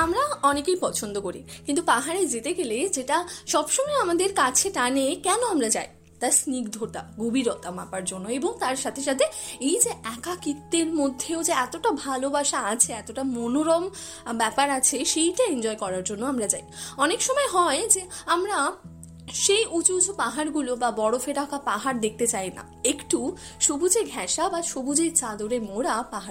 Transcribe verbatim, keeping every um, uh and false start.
আমরা অনেকেই পছন্দ করি, কিন্তু পাহাড়ে যেতে গেলে যেটা সবসময় আমাদের কাছে টানে, কেন আমরা যাই, তার স্নিগ্ধতা, গভীরতা মাপার জন্য। এবং তার সাথে সাথে এই যে একাকিত্বের মধ্যেও যে এতটা ভালোবাসা আছে, এতটা মনোরম ব্যাপার আছে, সেইটা এনজয় করার জন্য আমরা যাই। অনেক সময় হয় যে আমরা সেই উঁচু উঁচু পাহাড়গুলো বা বরফে ঢাকা পাহাড় দেখতে চাই না, একটু সবুজে ঘেঁষা বা সবুজের চাদরে মোড়া পাহাড়